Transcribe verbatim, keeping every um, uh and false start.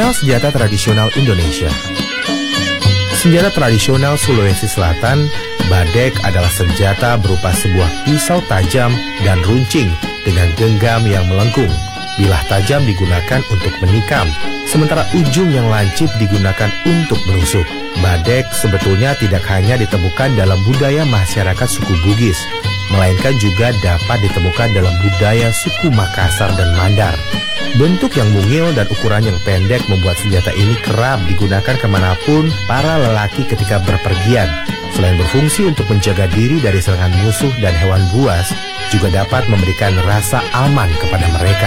Mengenal senjata tradisional Indonesia. Senjata tradisional Sulawesi Selatan, badek adalah senjata berupa sebuah pisau tajam dan runcing dengan genggam yang melengkung. Bilah tajam digunakan untuk menikam, sementara ujung yang lancip digunakan untuk menusuk. Badek sebetulnya tidak hanya ditemukan dalam budaya masyarakat suku Bugis, melainkan juga dapat ditemukan dalam budaya suku Makassar dan Mandar. Bentuk yang mungil dan ukuran yang pendek membuat senjata ini kerap digunakan kemanapun para lelaki ketika berpergian. Selain berfungsi untuk menjaga diri dari serangan musuh dan hewan buas, juga dapat memberikan rasa aman kepada mereka.